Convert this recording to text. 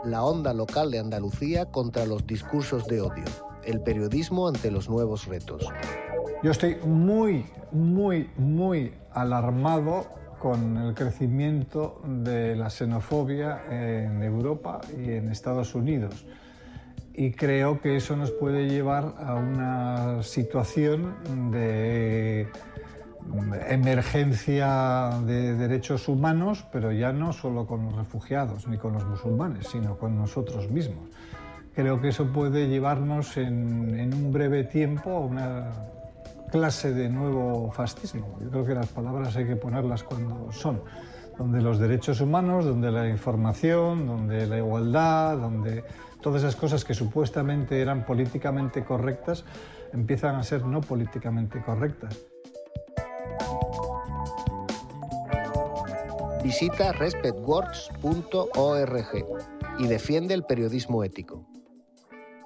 la onda local de Andalucía contra los discursos de odio, el periodismo ante los nuevos retos. Yo estoy muy alarmado con el crecimiento de la xenofobia en Europa y en Estados Unidos. Y creo que eso nos puede llevar a una situación de emergencia de derechos humanos, pero ya no solo con los refugiados ni con los musulmanes, sino con nosotros mismos. Creo que eso puede llevarnos en un breve tiempo a una clase de nuevo fascismo. Yo creo que las palabras hay que ponerlas cuando son, donde los derechos humanos, donde la información, donde la igualdad, donde todas esas cosas que supuestamente eran políticamente correctas empiezan a ser no políticamente correctas. Visita respectwords.org y defiende el periodismo ético.